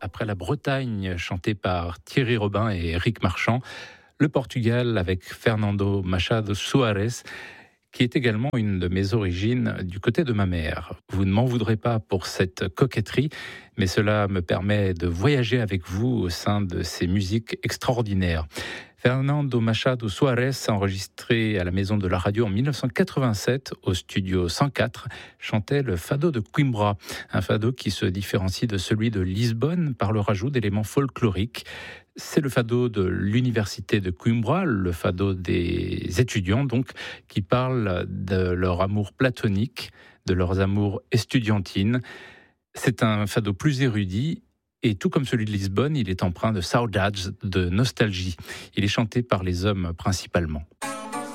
après la Bretagne, chantée par Thierry Robin et Éric Marchand, le Portugal avec Fernando Machado Soares, qui est également une de mes origines du côté de ma mère. Vous ne m'en voudrez pas pour cette coquetterie, mais cela me permet de voyager avec vous au sein de ces musiques extraordinaires. Fernando Machado Soares a enregistré à la Maison de la Radio en 1987 au studio 104, chantait le fado de Coimbra, un fado qui se différencie de celui de Lisbonne par le rajout d'éléments folkloriques. C'est le fado de l'université de Coimbra, le fado des étudiants donc, qui parlent de leur amour platonique, de leurs amours estudiantines. C'est un fado plus érudit et tout comme celui de Lisbonne, il est empreint de saudades, de nostalgie. Il est chanté par les hommes principalement.